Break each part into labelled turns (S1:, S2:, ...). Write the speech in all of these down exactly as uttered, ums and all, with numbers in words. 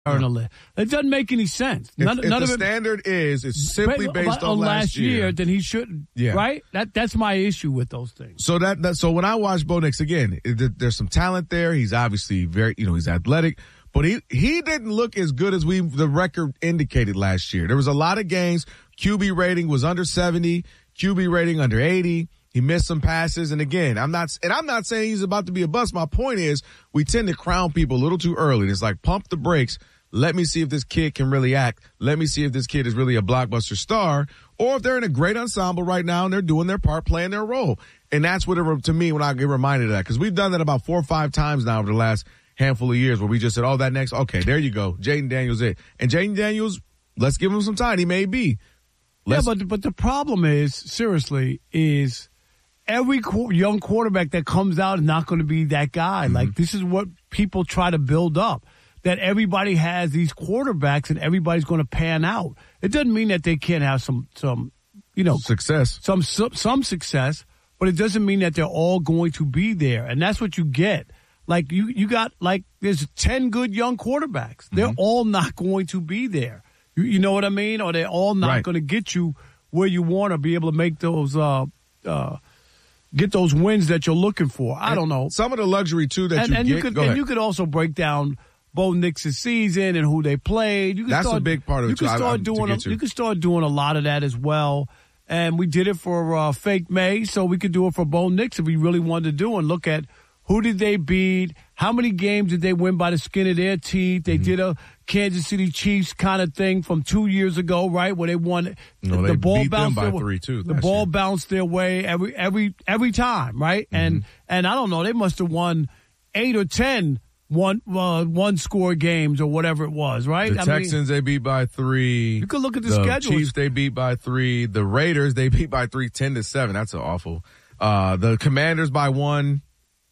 S1: on the list. It doesn't make any sense.
S2: If,
S1: none,
S2: if
S1: none
S2: the
S1: of it,
S2: standard is it's simply based on,
S1: on
S2: last year,
S1: year, then he shouldn't.
S2: Yeah.
S1: Right. That that's my issue with those things.
S2: So that, that so when I watch Bo Nix again, it, there's some talent there. He's obviously very, you know, he's athletic, but he he didn't look as good as we the record indicated last year. There was a lot of games. Q B rating was under seventy. Q B rating under eighty. He missed some passes. And again, I'm not, and I'm not saying he's about to be a bust. My point is we tend to crown people a little too early. It's like pump the brakes. Let me see if this kid can really act. Let me see if this kid is really a blockbuster star or if they're in a great ensemble right now and they're doing their part, playing their role. And that's what it, to me, when I get reminded of that, because we've done that about four or five times now over the last handful of years where we just said, oh, that next, okay, there you go. Jaden Daniels it. And Jaden Daniels, let's give him some time. He may be. Let's,
S1: yeah, but, but the problem is, seriously, is every qu- young quarterback that comes out is not going to be that guy. Mm-hmm. Like, this is what people try to build up, that everybody has these quarterbacks and everybody's going to pan out. It doesn't mean that they can't have some, some, you know,
S2: success,
S1: some, some, some success, but it doesn't mean that they're all going to be there. And that's what you get. Like, you, you got, like, there's ten good young quarterbacks. They're mm-hmm. all not going to be there. You, you know what I mean? Or they're all not
S2: right.
S1: going to get you where you want to be able to make those, uh, uh, get those wins that you're looking for. I
S2: and
S1: don't know.
S2: Some of the luxury, too, that
S1: and,
S2: you
S1: and
S2: get.
S1: You could,
S2: Go
S1: and
S2: ahead.
S1: you could also break down Bo Nix's season and who they played. You can
S2: That's
S1: start,
S2: a big part of it,
S1: you
S2: too.
S1: Can start
S2: I, I,
S1: doing a, you can start doing a lot of that as well. And we did it for uh, Fake May, so we could do it for Bo Nix if we really wanted to do and look at who did they beat, how many games did they win by the skin of their teeth. They mm-hmm. did a Kansas City Chiefs kind of thing from two years ago, right, where they won.
S2: No,
S1: the
S2: they
S1: ball
S2: beat
S1: bounced
S2: them by
S1: their,
S2: three, too.
S1: The ball
S2: year.
S1: bounced their way every every every time, right? Mm-hmm. And and I don't know, they must have won eight or ten one uh, one score games or whatever it was, right?
S2: The
S1: I
S2: Texans
S1: mean,
S2: they beat by three.
S1: You could look at the,
S2: the
S1: schedule.
S2: Chiefs they beat by three. The Raiders they beat by three, ten to seven. That's awful. Uh, the Commanders by one.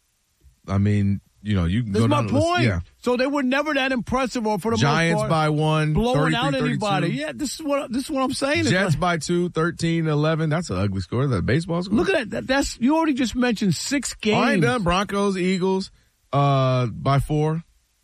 S2: I mean, you know, you can
S1: That's
S2: go
S1: my
S2: down the list.
S1: point.
S2: Yeah.
S1: So they were never that impressive, or for the
S2: Giants
S1: most part,
S2: by one,
S1: blowing out anybody.
S2: thirty-two.
S1: Yeah, this is what this is what I'm saying.
S2: Jets
S1: like,
S2: by two, thirteen eleven. That's an ugly score. That baseball score.
S1: Look at that. that. That's you already just mentioned six games.
S2: Oh, I ain't done. Broncos, Eagles, uh, by four.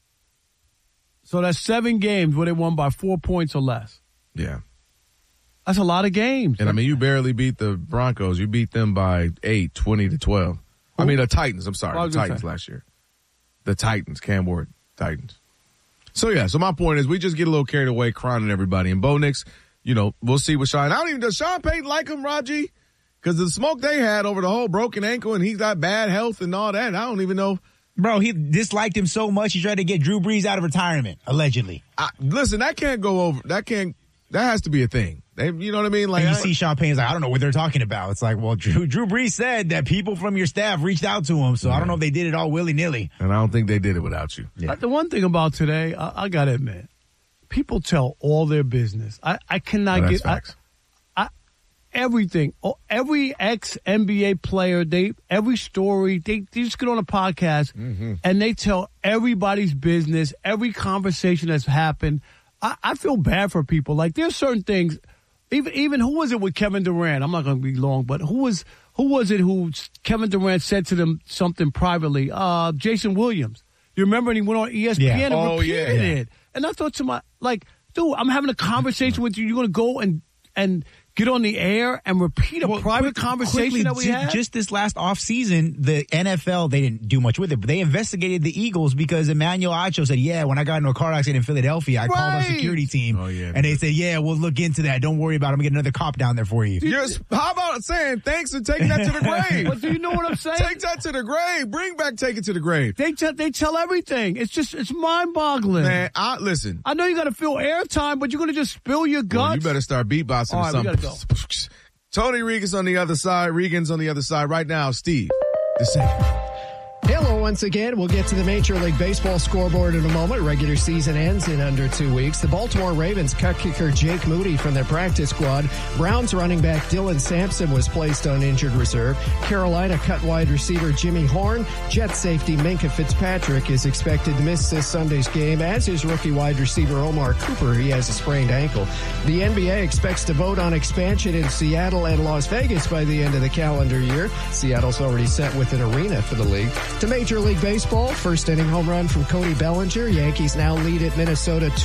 S1: So that's seven games where they won by four points or less.
S2: Yeah.
S1: That's a lot of games.
S2: And I mean, you barely beat the Broncos. You beat them by eight, twenty to twelve. Who? I mean, the Titans. I'm sorry. The Titans say. last year. The Titans. Cam Ward. Titans. So, yeah. So, my point is we just get a little carried away crowning everybody. And Bo Nix, you know, we'll see what Sean. I don't even, does Sean Payton like him, Raji? Because the smoke they had over the whole broken ankle and he's got bad health and all that. I don't even know.
S3: Bro, he disliked him so much he tried to get Drew Brees out of retirement, allegedly.
S2: I, listen, that can't go over. That can't, that has to be a thing. They, you know what I mean? Like,
S3: and you
S2: I,
S3: see Sean Payton's like, I don't know what they're talking about. It's like, well, Drew, Drew Brees said that people from your staff reached out to him, so yeah. I don't know if they did it all willy-nilly.
S2: And I don't think they did it without you.
S1: Yeah. The one thing about today, I, I got to admit, people tell all their business. I, I cannot
S2: no,
S1: get
S2: facts.
S1: I, I, everything. Oh, every ex-N B A player, they every story, they, they just get on a podcast
S2: mm-hmm.
S1: and they tell everybody's business, every conversation that's happened. I, I feel bad for people. Like, there's certain things. Even even who was it with Kevin Durant? I'm not going to be long, but who was who was it who Kevin Durant said to them something privately? Uh, Jason Williams. You remember? And he went on E S P N
S2: yeah.
S1: and
S2: oh,
S1: repeated
S2: yeah, yeah.
S1: it. And I thought to my like, dude, I'm having a conversation with you. You're going to go and and get on the air and repeat a
S3: well,
S1: private
S3: quick,
S1: conversation
S3: quickly,
S1: that we
S3: j-
S1: had?
S3: Just this last offseason, the N F L, they didn't do much with it, but they investigated the Eagles because Emmanuel Acho said, yeah, when I got into a car accident in Philadelphia, I
S1: right.
S3: called our security team.
S2: Oh, yeah,
S3: and they said, yeah, we'll look into that. Don't worry about it. I'm going to get another cop down there for you.
S2: You're, how about saying thanks and taking that to the grave?
S1: But do you know what I'm saying?
S2: Take that to the grave. Bring back take it to the grave.
S1: They, t- they tell everything. It's just, it's mind-boggling.
S2: Man, I, listen.
S1: I know you got to fill airtime, but you're going to just spill your guts.
S2: Well, you better start beatboxing
S1: All
S2: or
S1: right,
S2: something.
S1: we gotta go.
S2: Tony Regan's on the other side. Regan's on the other side right now. Steve, the same.
S4: Hello once again. We'll get to the Major League Baseball scoreboard in a moment. Regular season ends in under two weeks. The Baltimore Ravens cut kicker Jake Moody from their practice squad. Browns running back Dylan Sampson was placed on injured reserve. Carolina cut wide receiver Jimmy Horn. Jets safety Minkah Fitzpatrick is expected to miss this Sunday's game, as is rookie wide receiver Omar Cooper. He has a sprained ankle. The N B A expects to vote on expansion in Seattle and Las Vegas by the end of the calendar year. Seattle's already set with an arena for the league. To Major League Baseball, first inning home run from Cody Bellinger. Yankees now lead at Minnesota